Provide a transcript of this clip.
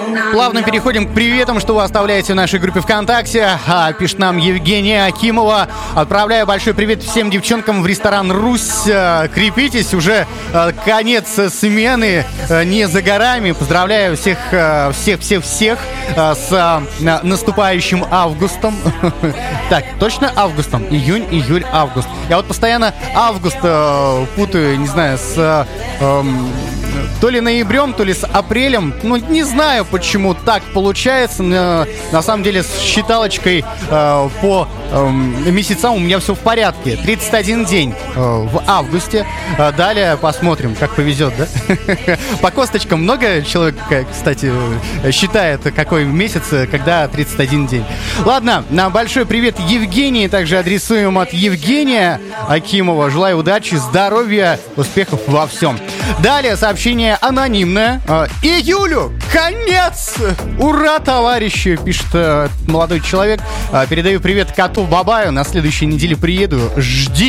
Плавно переходим к приветам, что вы оставляете в нашей группе ВКонтакте. Пишет нам Евгения Акимова. Отправляю большой привет всем девчонкам в ресторан «Русь». Крепитесь, уже конец смены не за горами. Поздравляю всех с наступающим августом. Так, точно августом? Июнь, июль, август. Я вот постоянно август путаю, не знаю, с... то ли ноябрем, то ли с апрелем. Ну, не знаю, почему так получается. На самом деле, с считалочкой по месяцам у меня все в порядке. 31 день в августе. Далее посмотрим, как повезет, да? По косточкам много человек, кстати, считает, какой месяц, когда 31 день. Ладно, большой привет Евгении. Также адресуем от Евгения Акимова. Желаю удачи, здоровья, успехов во всем. Далее сообщение анонимное. Июлю конец! Ура, товарищи! Пишет молодой человек. Передаю привет коту Бабаю. На следующей неделе приеду. Жди.